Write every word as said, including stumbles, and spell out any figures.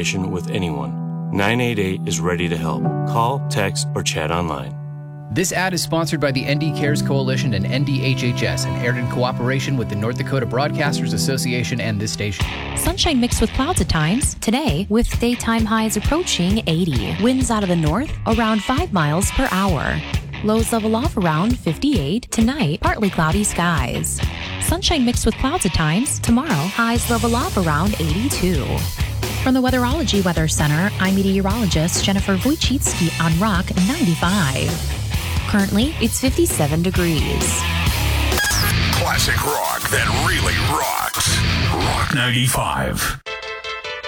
information with anyone. nine eight eight is ready to help. Call, text, or chat online. This ad is sponsored by the N D Cares Coalition and N D H H S and aired in cooperation with the North Dakota Broadcasters Association and this station. Sunshine mixed with clouds at times. Today, with daytime highs approaching eighty. Winds out of the north around five miles per hour. Lows level off around fifty-eight. Tonight, partly cloudy skies. Sunshine mixed with clouds at times. Tomorrow, highs level off around eighty-two. From the Weatherology Weather Center, I'm meteorologist Jennifer Wojcicki on Rock ninety-five. Currently, it's fifty-seven degrees. Classic rock that really rocks. Rock ninety-five.